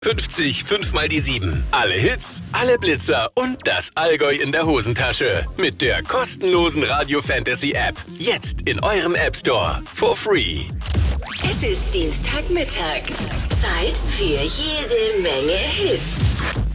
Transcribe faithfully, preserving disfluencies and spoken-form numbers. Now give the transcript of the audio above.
fünfzig, fünf mal die sieben. Alle Hits, alle Blitzer und das Allgäu in der Hosentasche. Mit der kostenlosen Radio Fantasy App. Jetzt in eurem App Store. For free. Es ist Dienstagmittag. Zeit für jede Menge Hits.